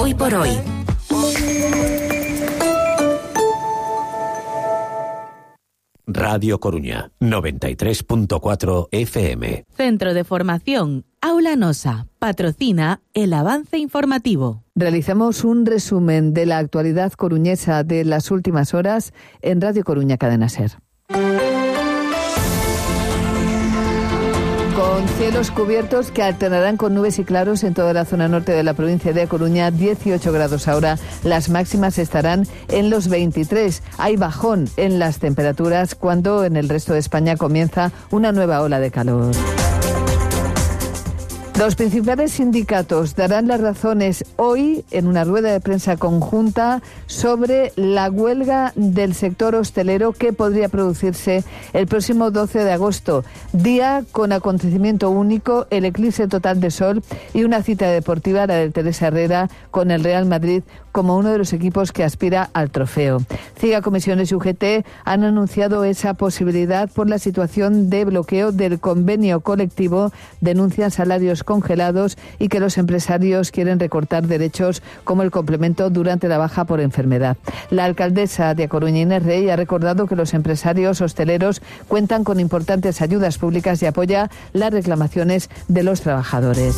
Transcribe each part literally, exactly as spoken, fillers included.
Hoy por hoy. Radio Coruña, noventa y tres punto cuatro F M. Centro de Formación Aula Nosa patrocina el avance informativo. Realizamos un resumen de la actualidad coruñesa de las últimas horas en Radio Coruña Cadena Ser. Con cielos cubiertos que alternarán con nubes y claros en toda la zona norte de la provincia de A Coruña, dieciocho grados ahora, las máximas estarán en los veintitrés. Hay bajón en las temperaturas cuando en el resto de España comienza una nueva ola de calor. Los principales sindicatos darán las razones hoy en una rueda de prensa conjunta sobre la huelga del sector hostelero que podría producirse el próximo doce de agosto, día con acontecimiento único, el eclipse total de sol y una cita deportiva, la de Teresa Herrera, con el Real Madrid como uno de los equipos que aspira al trofeo. CIGA, Comisiones y U G T han anunciado esa posibilidad por la situación de bloqueo del convenio colectivo, denuncian salarios congelados y que los empresarios quieren recortar derechos como el complemento durante la baja por enfermedad. La alcaldesa de A Coruña, Inés Rey, ha recordado que los empresarios hosteleros cuentan con importantes ayudas públicas y apoya las reclamaciones de los trabajadores.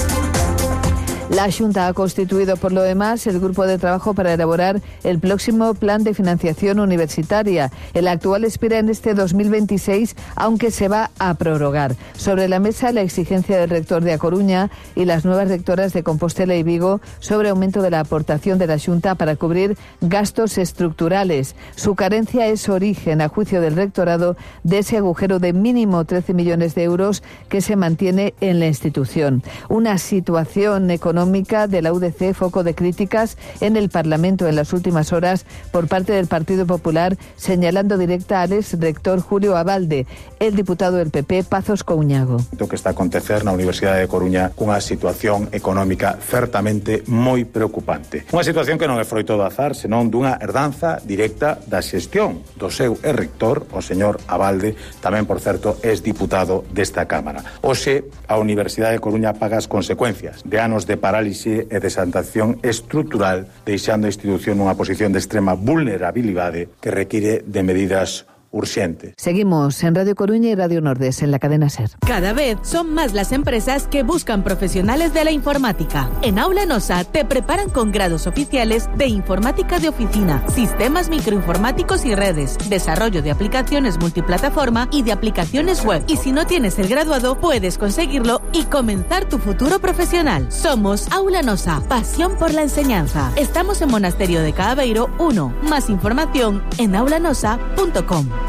La Xunta ha constituido, por lo demás, el grupo de trabajo para elaborar el próximo plan de financiación universitaria. El actual expira en este dos mil veintiséis, aunque se va a prorrogar. Sobre la mesa, la exigencia del rector de A Coruña y las nuevas rectoras de Compostela y Vigo sobre aumento de la aportación de la Xunta para cubrir gastos estructurales. Su carencia es origen, a juicio del rectorado, de ese agujero de mínimo trece millones de euros que se mantiene en la institución. Una situación económica de la U D C, foco de críticas en el Parlamento en las últimas horas por parte del Partido Popular, señalando directa al ex rector Julio Abalde, el diputado del P P Pazos Couñago. O que está a acontecer na Universidade de Coruña cunha situación económica certamente moi preocupante. Unha situación que non é froito do azar, senón dunha herdanza directa da xestión do seu ex rector, o señor Abalde, tamén, por certo, ex diputado desta Cámara. Hoxe, a Universidade de Coruña paga as consecuencias de anos de parálise e desadaptación estrutural, deixando a institución nunha posición de extrema vulnerabilidade que require de medidas urgente. Seguimos en Radio Coruña y Radio Nordés, en la cadena SER. Cada vez son más las empresas que buscan profesionales de la informática. En Aula Nosa te preparan con grados oficiales de informática de oficina, sistemas microinformáticos y redes, desarrollo de aplicaciones multiplataforma y de aplicaciones web. Y si no tienes el graduado, puedes conseguirlo y comenzar tu futuro profesional. Somos Aula Nosa, pasión por la enseñanza. Estamos en Monasterio de Caaveiro uno. Más información en aulanosa punto com.